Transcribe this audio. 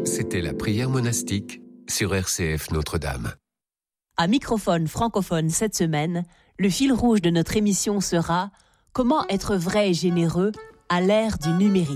C'était la prière monastique sur RCF Notre-Dame. À microphone francophone cette semaine, le fil rouge de notre émission sera « Comment être vrai et généreux à l'ère du numérique ?»